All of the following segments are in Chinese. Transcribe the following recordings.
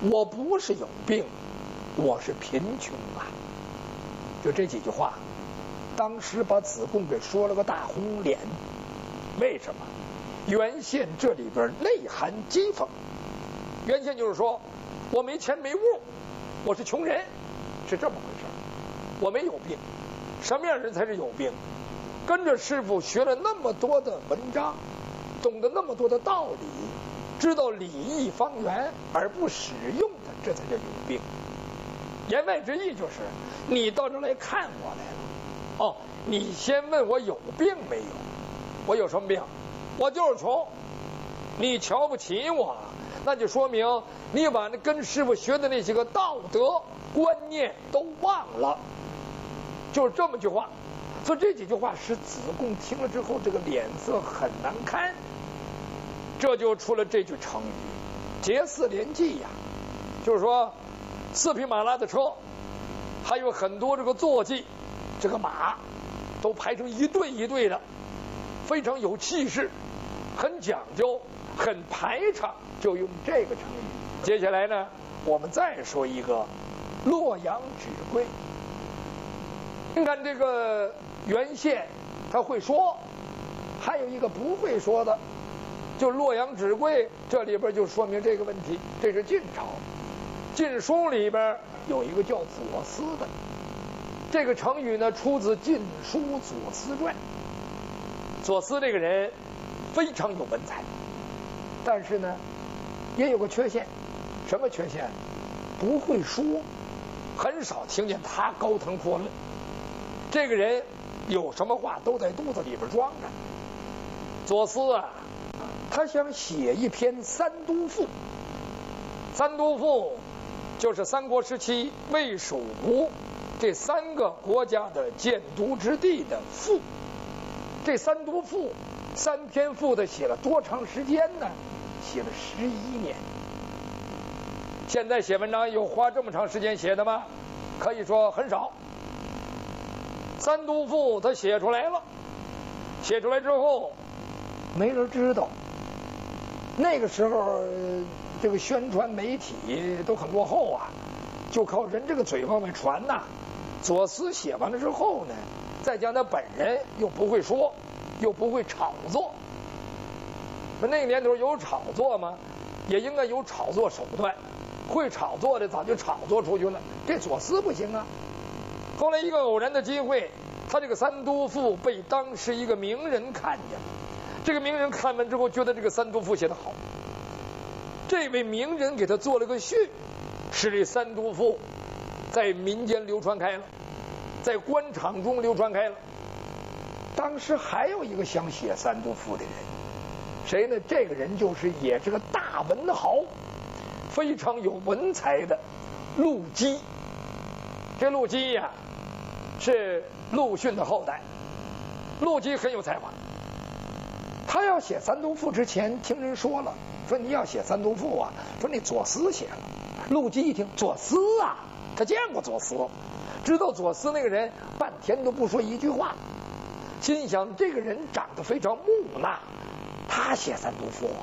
我不是有病，我是贫穷啊。就这几句话，当时把子贡给说了个大红脸。为什么？原宪这里边内含讥讽。原宪就是说，我没钱没物，我是穷人，是这么回事。我没有病。什么样的人才是有病？跟着师傅学了那么多的文章，懂得那么多的道理，知道礼义方圆而不使用的，这才叫有病。言外之意就是，你到这来看我来了，哦，你先问我有病没有？我有什么病？我就是穷。你瞧不起我，那就说明你把那跟师傅学的那些个道德观念都忘了。就是这么句话。所以这几句话使子贡听了之后，这个脸色很难看。这就出了这句成语“劫4连骑”呀，就是说4匹马拉的车，还有很多这个坐骑，这个马都排成一队一队的，非常有气势，很讲究，很排场，就用这个成语。接下来呢，我们再说一个洛阳纸贵。你看这个原宪他会说，还有一个不会说的，就洛阳纸贵，这里边就说明这个问题。这是晋朝，晋书里边有一个叫左思的，这个成语呢出自《晋书·左思传》。左思这个人非常有文采，但是呢也有个缺陷。什么缺陷？不会说，很少听见他高谈阔论。这个人有什么话都在肚子里边装着。左思啊，他想写一篇《三都赋》。三都赋就是三国时期魏蜀吴这3个国家的建都之地的赋。这三都赋3篇赋的写了多长时间呢？写了11年。现在写文章有花这么长时间写的吗？可以说很少。三都赋他写出来了，写出来之后没人知道。那个时候这个宣传媒体都很落后啊，就靠人这个嘴往外传呐。左思写完了之后呢，再加他本人又不会说，又不会炒作。那个年头有炒作吗？也应该有炒作手段，会炒作的早就炒作出去了。这左思不行啊。后来一个偶然的机会，他这个三都赋被当时一个名人看见了。这个名人看完之后觉得这个三都赋写得好，这位名人给他做了个序，使这三都赋在民间流传开了，在官场中流传开了。当时还有一个想写三都赋的人，谁呢？这个人就是也是个大文豪，非常有文才的陆机。这陆机呀，是陆逊的后代。陆机很有才华，他要写三都赋之前，听人说了，说你要写三都赋啊，说那左思写了。陆机一听，左思啊，他见过左思，知道左思那个人半天都不说一句话，心想这个人长得非常木讷，他写三都赋。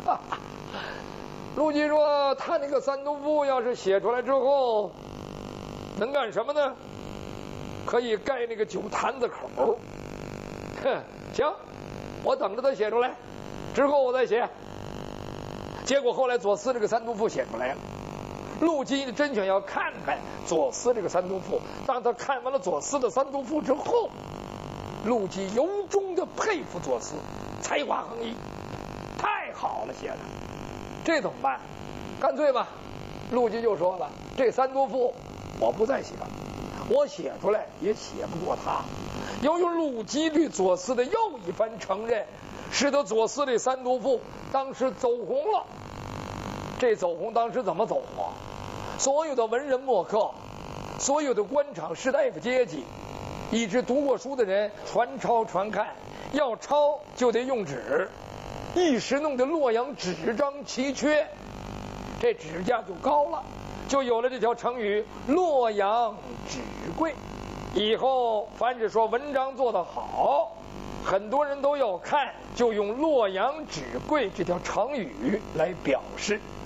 陆机说，他那个三都赋要是写出来之后能干什么呢？可以盖那个酒坛子口。行，我等着他写出来，之后我再写。结果后来左思这个三都赋写出来了，陆机真想要看看左思这个三都赋。当他看完了左思的三都赋之后，陆机由衷的佩服左思，才华横溢，太好了写的。这怎么办？干脆吧，陆机就说了，这三都赋我不再写了，我写出来也写不过他。由于陆机对左思的又一番承认，使得左思这三都赋当时走红了。这走红当时怎么走啊？所有的文人墨客，所有的官场士大夫阶级，以致读过书的人传抄传看，要抄就得用纸，一时弄得洛阳纸张奇缺，这纸价就高了，就有了这条成语洛阳纸贵。以后凡是说文章做得好，很多人都要看，就用洛阳纸贵这条成语来表示。